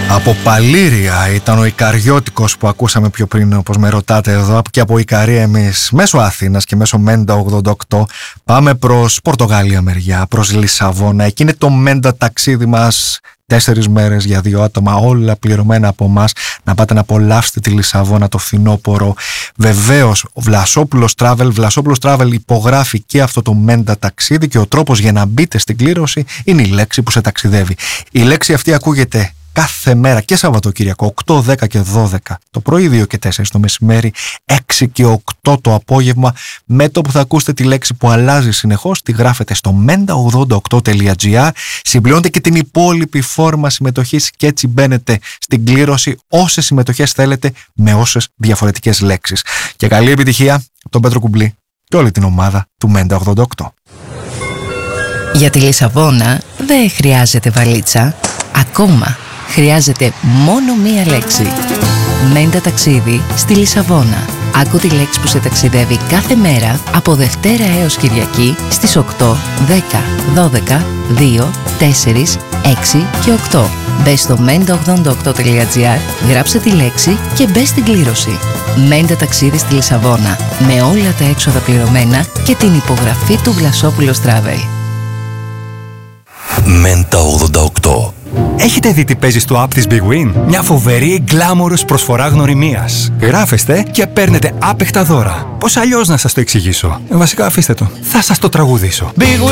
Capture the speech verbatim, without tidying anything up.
Από Παλήρια ήταν ο Ικαριώτικος που ακούσαμε πιο πριν, όπως με ρωτάτε εδώ. Και από Ικαρία εμείς μέσω Αθήνας και μέσω Μέντα ογδόντα οκτώ πάμε προς Πορτογαλία μεριά, προς Λισαβόνα. Εκεί είναι το Μέντα ταξίδι μας. Τέσσερις μέρες για δύο άτομα, όλα πληρωμένα από εμάς. Να πάτε να απολαύσετε τη Λισαβόνα το φθινόπωρο. Βεβαίως, ο Βλασόπουλος Travel, Βλασόπουλος Travel υπογράφει και αυτό το Μέντα ταξίδι και ο τρόπος για να μπείτε στην κλήρωση είναι η λέξη που σε ταξιδεύει. Η λέξη αυτή ακούγεται κάθε μέρα και Σαββατοκύριακο, οκτώ, δέκα και δώδεκα το πρωί, δύο και τέσσερα το μεσημέρι, έξι και οκτώ το απόγευμα. Με το που θα ακούσετε τη λέξη που αλλάζει συνεχώς, τη γράφετε στο μέντα ογδόντα οκτώ τελεία τζι άρ, συμπληρώνετε και την υπόλοιπη φόρμα συμμετοχής και έτσι μπαίνετε στην κλήρωση όσες συμμετοχές θέλετε με όσες διαφορετικές λέξεις. Και καλή επιτυχία από τον Πέτρο Κουμπλή και όλη την ομάδα του Μέντα ογδόντα οκτώ. Για τη Λισαβόνα δεν χρειάζεται βαλίτσα, ακόμα. Χρειάζεται μόνο μία λέξη. Μέντα ταξίδι στη Λισαβόνα. Άκου τη λέξη που σε ταξιδεύει κάθε μέρα από Δευτέρα έως Κυριακή στις οκτώ, δέκα, δώδεκα, δύο, τέσσερα, έξι και οκτώ. Μπες στο μέντα ογδόντα οκτώ τελεία τζι άρ, γράψε τη λέξη και μπες στην κλήρωση. Μέντα ταξίδι στη Λισαβόνα. Με όλα τα έξοδα πληρωμένα και την υπογραφή του Βλασόπουλος Travel. Μέντα ογδόντα οκτώ. Έχετε δει τι παίζει στο app της Big Win? Μια φοβερή γκλάμορος προσφορά γνωριμίας. Γράφεστε και παίρνετε άπεχτα δώρα. Πώς αλλιώς να σας το εξηγήσω? Ε, βασικά αφήστε το. Θα σας το τραγουδήσω. Big